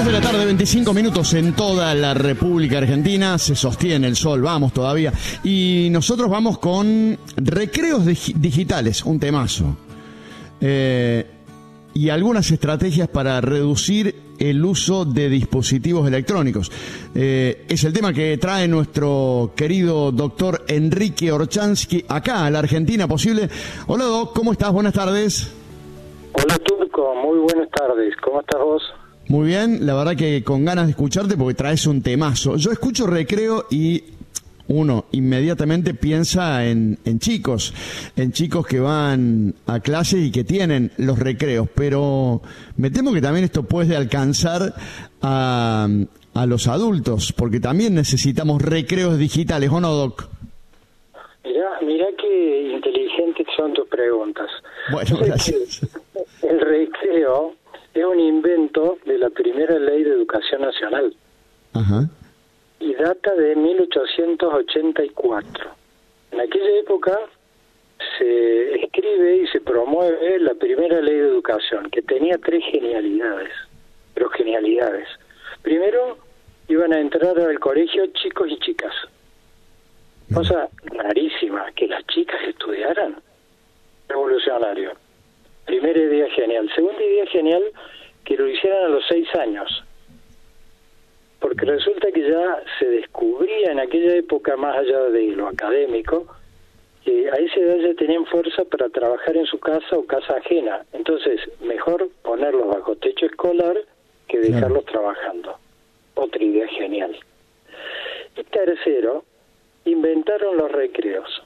de la tarde, 25 minutos en toda la República Argentina. Se sostiene el sol, vamos todavía. Y nosotros vamos con recreos digitales, un temazo. Y algunas estrategias para reducir el uso de dispositivos electrónicos. Es el tema que trae nuestro querido doctor Enrique Orchansky acá a la Argentina Posible. Hola, Doc, ¿cómo estás? Buenas tardes. Hola, Turco, muy buenas tardes. ¿Cómo estás vos? Muy bien, la verdad que con ganas de escucharte porque traes un temazo. Yo escucho recreo y uno inmediatamente piensa en chicos que van a clase y que tienen los recreos, pero me temo que también esto puede alcanzar a los adultos, porque también necesitamos recreos digitales, ¿o no, Doc? Mirá qué inteligentes son tus preguntas. Bueno, gracias. El recreo es un invento de la primera ley de educación nacional. Ajá. Y data de 1884. En aquella época se escribe y se promueve la primera ley de educación, que tenía tres genialidades. Pero genialidades. Primero, iban a entrar al colegio chicos y chicas. Cosa rarísima, que las chicas estudiaran. Revolucionario. Primera idea genial. Segunda idea genial, que lo hicieran a los 6 años. Porque resulta que ya se descubría en aquella época, más allá de lo académico, que a esa edad ya tenían fuerza para trabajar en su casa o casa ajena. Entonces, mejor ponerlos bajo techo escolar que dejarlos trabajando. Otra idea genial. Y tercero, inventaron los recreos.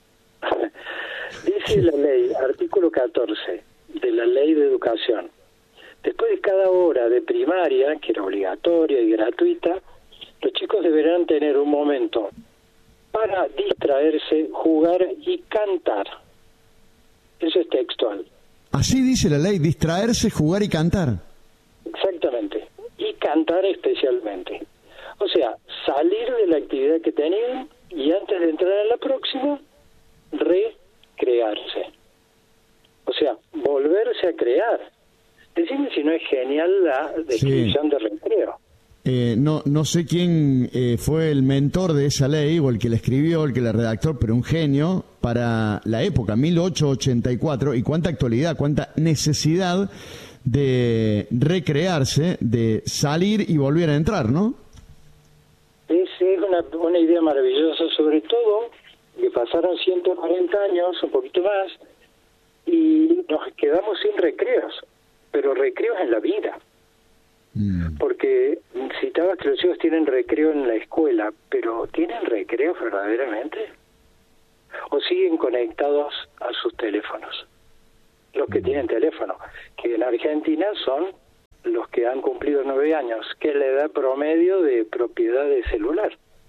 Dice la ley, artículo 14 de la Ley de Educación: después de cada hora de primaria, que era obligatoria y gratuita, los chicos deberán tener un momento para distraerse, jugar y cantar. Eso es textual. Así dice la ley, distraerse, jugar y cantar. Exactamente. Y cantar especialmente. O sea, salir de la actividad que tenían y antes de entrar a la próxima, recrearse. O sea, volverse a crear. Decime si no es genial la descripción de recreo. No sé quién fue el mentor de esa ley, o el que la escribió, el que la redactó, pero un genio para la época, 1884, y cuánta actualidad, cuánta necesidad de recrearse, de salir y volver a entrar, ¿no? Es una idea maravillosa, sobre todo que pasaron 140 años, un poquito más, y nos quedamos sin recreos, pero recreos en la vida. Porque citabas que los chicos tienen recreo en la escuela, pero ¿tienen recreos verdaderamente? ¿O siguen conectados a sus teléfonos? Los que tienen teléfono, que en Argentina son los que han cumplido 9 años, que es la edad promedio de propiedad de celular.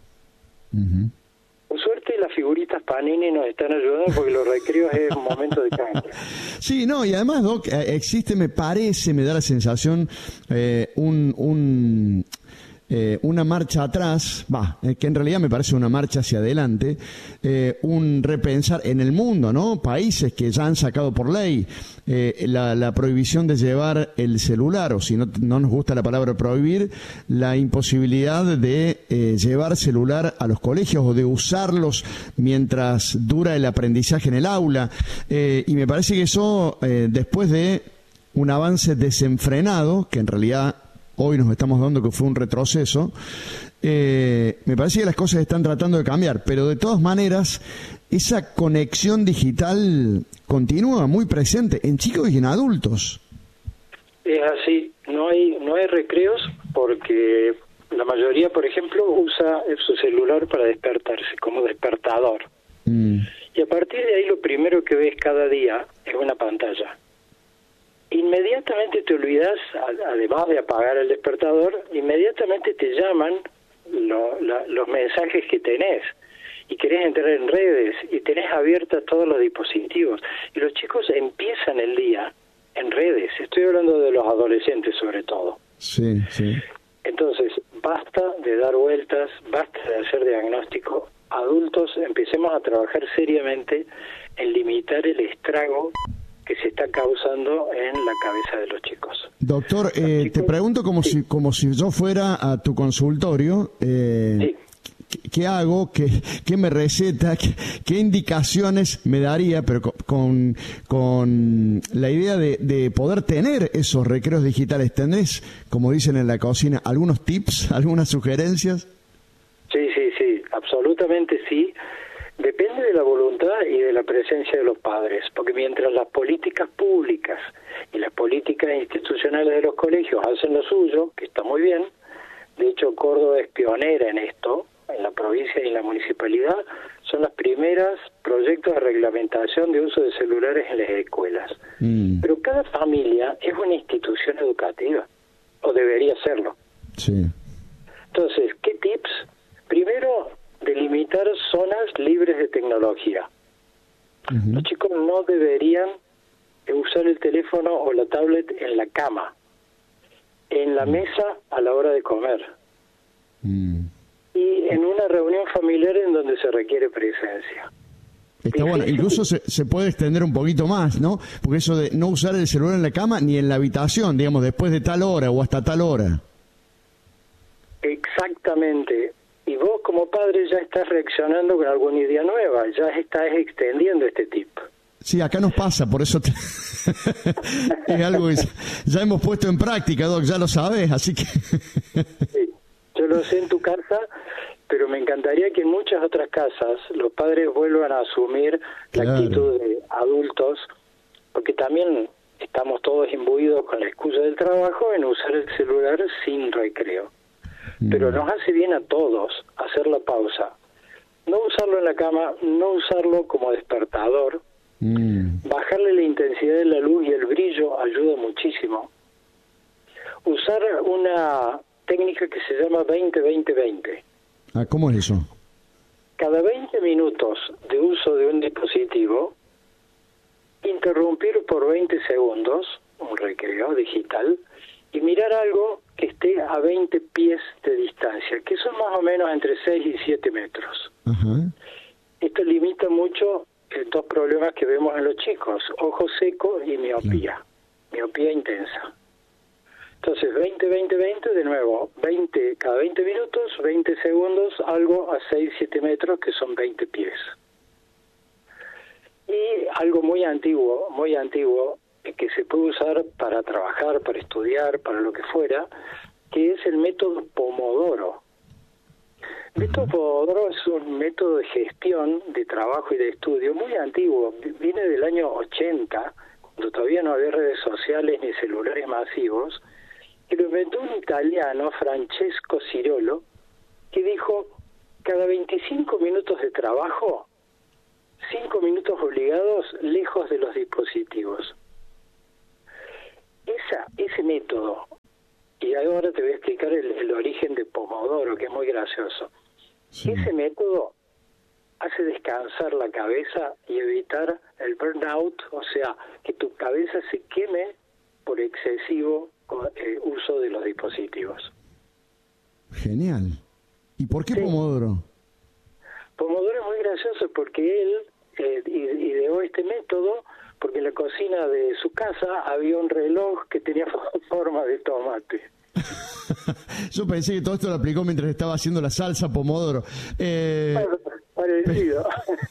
Por suerte las figuritas Panini nos están ayudando, porque los recreos es un momento de cambio. Sí, no, y además, Doc, existe, me da la sensación, una marcha atrás, que en realidad me parece una marcha hacia adelante, un repensar en el mundo, ¿no? Países que ya han sacado por ley la prohibición de llevar el celular, o si no nos gusta la palabra prohibir, la imposibilidad de llevar celular a los colegios o de usarlos mientras dura el aprendizaje en el aula, y me parece que eso, después de un avance desenfrenado, que en realidad hoy nos estamos dando que fue un retroceso, me parece que las cosas están tratando de cambiar, pero de todas maneras esa conexión digital continúa muy presente en chicos y en adultos. Es así, no hay recreos, porque la mayoría, por ejemplo, usa su celular para despertarse, como despertador. Y a partir de ahí lo primero que ves cada día es una pantalla. Inmediatamente te olvidas, además de apagar el despertador, inmediatamente te llaman los mensajes que tenés y querés entrar en redes y tenés abiertos todos los dispositivos, y los chicos empiezan el día en redes. Estoy hablando de los adolescentes sobre todo. Sí. Entonces, basta de dar vueltas, basta de hacer diagnóstico. Adultos, empecemos a trabajar seriamente en limitar el estrago que se está causando en la cabeza de los chicos. Doctor, te pregunto como si yo fuera a tu consultorio. Sí. ¿Qué hago? ¿Qué me receta? ¿Qué indicaciones me daría? Pero con la idea de poder tener esos recreos digitales. ¿Tenés, como dicen en la cocina, algunos tips, algunas sugerencias? Sí, absolutamente sí. Depende de la voluntad y de la presencia de los padres, porque mientras las políticas públicas y las políticas institucionales de los colegios hacen lo suyo, que está muy bien, de hecho Córdoba es pionera en esto, en la provincia y en la municipalidad, son los primeros proyectos de reglamentación de uso de celulares en las escuelas. Pero cada familia es una institución educativa, o debería serlo. Sí. Entonces, ¿qué tips? Primero, delimitar zonas libres de tecnología. Los chicos no deberían usar el teléfono o la tablet en la cama, en la mesa a la hora de comer, y en una reunión familiar en donde se requiere presencia. Está bueno, incluso se puede extender un poquito más, ¿no? Porque eso de no usar el celular en la cama ni en la habitación, digamos, después de tal hora o hasta tal hora. Exactamente. Y vos como padre ya estás reaccionando con alguna idea nueva, ya estás extendiendo este tip. Sí, acá nos pasa, por eso es algo que ya hemos puesto en práctica, Doc, ya lo sabes, así que... Sí, yo lo sé en tu casa, pero me encantaría que en muchas otras casas los padres vuelvan a asumir la actitud de adultos, porque también estamos todos imbuidos con la excusa del trabajo en usar el celular sin recreo. Pero nos hace bien a todos hacer la pausa. No usarlo en la cama, no usarlo como despertador. Bajarle la intensidad de la luz y el brillo ayuda muchísimo. Usar una técnica que se llama 20-20-20. Ah, ¿cómo es eso? Cada 20 minutos de uso de un dispositivo, interrumpir por 20 segundos, un recreo digital, y mirar algo que esté a 20 pies de distancia, que son más o menos entre 6 y 7 metros. Esto limita mucho dos problemas que vemos en los chicos, ojo seco y miopía, miopía intensa. Entonces, 20-20-20, de nuevo, cada 20 minutos, 20 segundos, algo a 6-7 metros, que son 20 pies. Y algo muy antiguo, que se puede usar para trabajar, para estudiar, para lo que fuera, que es el método Pomodoro. El método Pomodoro es un método de gestión, de trabajo y de estudio muy antiguo, viene del año 80, cuando todavía no había redes sociales ni celulares masivos, que lo inventó un italiano, Francesco Cirolo, que dijo, cada 25 minutos de trabajo, 5 minutos obligados lejos de los dispositivos. Ese método, y ahora te voy a explicar el origen de Pomodoro, que es muy gracioso. Sí. Ese método hace descansar la cabeza y evitar el burnout, o sea, que tu cabeza se queme por excesivo uso de los dispositivos. Genial. ¿Y por qué Pomodoro? Pomodoro es muy gracioso porque él ideó este método porque en la cocina de su casa había un reloj que tenía forma de tomate. Yo pensé que todo esto lo aplicó mientras estaba haciendo la salsa Pomodoro. Parecido.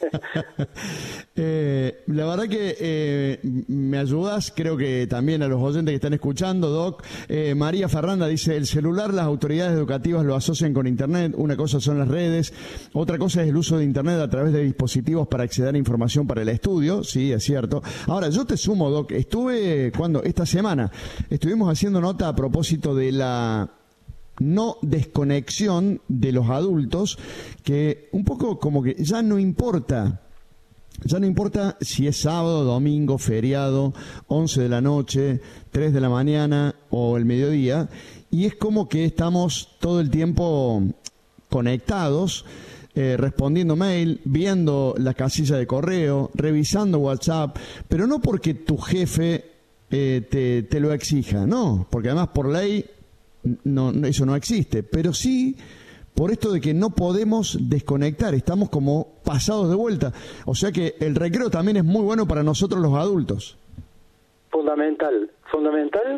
La verdad que me ayudas, creo que también a los oyentes que están escuchando, Doc. María Ferranda dice, el celular, las autoridades educativas lo asocian con Internet, una cosa son las redes, otra cosa es el uso de Internet a través de dispositivos para acceder a información para el estudio, sí, es cierto. Ahora, yo te sumo, Doc, esta semana, estuvimos haciendo nota a propósito de la no desconexión de los adultos, que un poco como que ya no importa si es sábado, domingo, feriado, 11 de la noche, 3 de la mañana o el mediodía, y es como que estamos todo el tiempo conectados, respondiendo mail, viendo la casilla de correo, revisando WhatsApp, pero no porque tu jefe te lo exija, no, porque además por ley no, eso no existe, pero sí por esto de que no podemos desconectar, estamos como pasados de vuelta, o sea que el recreo también es muy bueno para nosotros los adultos. Fundamental,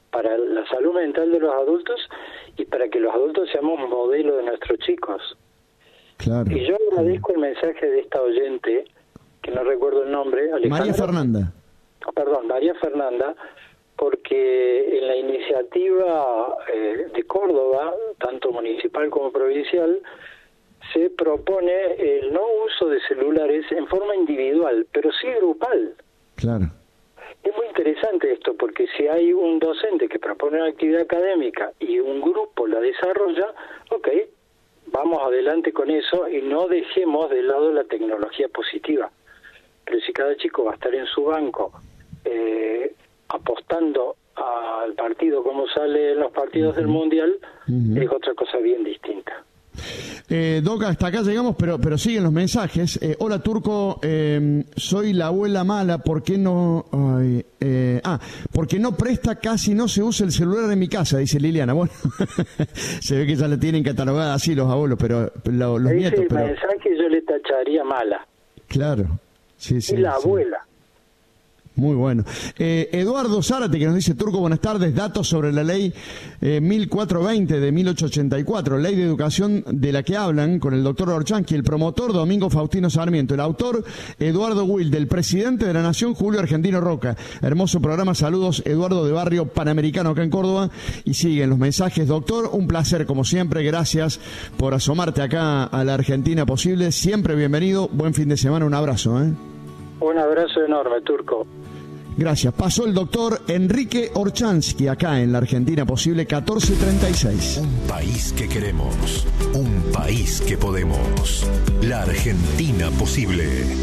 para la salud mental de los adultos y para que los adultos seamos modelo de nuestros chicos. Claro. Y yo agradezco el mensaje de esta oyente, que no recuerdo el nombre, María Fernanda. María Fernanda, porque en la iniciativa de Córdoba, tanto municipal como provincial, se propone el no uso de celulares en forma individual, pero sí grupal. Claro. Es muy interesante esto, porque si hay un docente que propone una actividad académica y un grupo la desarrolla, ok, vamos adelante con eso y no dejemos de lado la tecnología positiva. Pero si cada chico va a estar en su banco apostando al partido como sale en los partidos del Mundial, es otra cosa bien distinta. Doc, hasta acá llegamos, pero siguen los mensajes. Hola, Turco, soy la abuela mala, ¿por qué no? Porque no presta, casi no se usa el celular en mi casa, dice Liliana. Bueno, se ve que ya la tienen catalogada así los abuelos, pero los nietos. Ese mensaje yo le tacharía mala. Claro, sí. Y la abuela. Muy bueno. Eduardo Zárate, que nos dice: Turco, buenas tardes. Datos sobre la ley 1420 de 1884, ley de educación de la que hablan con el doctor Orchanqui, el promotor Domingo Faustino Sarmiento, el autor Eduardo Wilde, el presidente de la Nación Julio Argentino Roca. Hermoso programa. Saludos, Eduardo, de Barrio Panamericano, acá en Córdoba. Y siguen los mensajes. Doctor, un placer como siempre. Gracias por asomarte acá a la Argentina Posible. Siempre bienvenido. Buen fin de semana. Un abrazo. Un abrazo enorme, Turco. Gracias. Pasó el doctor Enrique Orchanqui acá en la Argentina Posible 1436. Un país que queremos, un país que podemos. La Argentina Posible.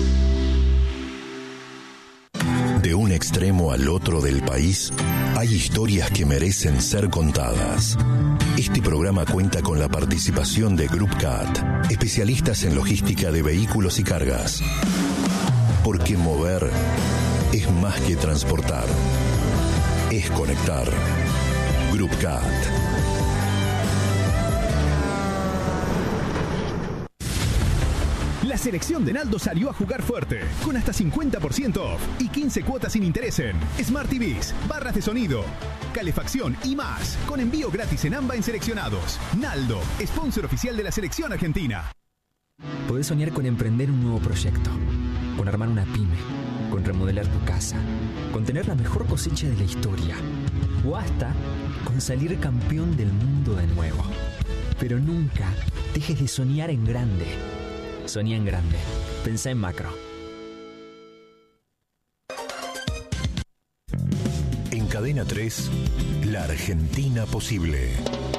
De un extremo al otro del país, hay historias que merecen ser contadas. Este programa cuenta con la participación de Group CAT, especialistas en logística de vehículos y cargas. Porque mover es más que transportar, es conectar. Group CAT. La selección de Naldo salió a jugar fuerte, con hasta 50% off y 15 cuotas sin interés en Smart TVs, barras de sonido, calefacción y más, con envío gratis en AMBA en seleccionados. Naldo, sponsor oficial de la selección argentina. Podés soñar con emprender un nuevo proyecto, con armar una pyme, con remodelar tu casa, con tener la mejor cosecha de la historia, o hasta con salir campeón del mundo de nuevo. Pero nunca dejes de soñar en grande. Soñá en grande. Pensá en macro. En Cadena 3, La Argentina Posible.